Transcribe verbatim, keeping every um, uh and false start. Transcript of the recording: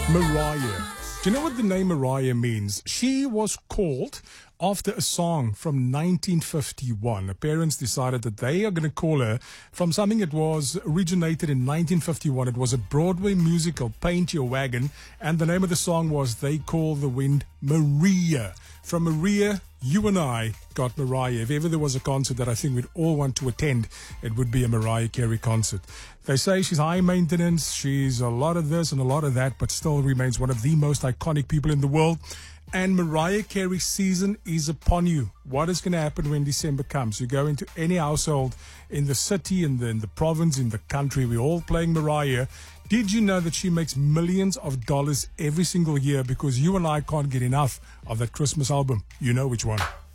Mariah. Do you know what the name Mariah means? She was called after a song from nineteen fifty-one. Her parents decided that they are going to call her from something that was originated in nineteen fifty-one. It was a Broadway musical, Paint Your Wagon, and the name of the song was They Call the Wind Maria. From Maria, you and I got Mariah. If ever there was a concert that I think we'd all want to attend, it would be a Mariah Carey concert. They say she's high maintenance, she's a lot of this and a lot of that, but still remains one of the most iconic people in the world. And Mariah Carey season is upon you. What is going to happen when December comes? You go into any household in the city, in the, in the province, in the country, we're all playing Mariah. Did you know that she makes millions of dollars every single year because you and I can't get enough of that Christmas album? You know which one.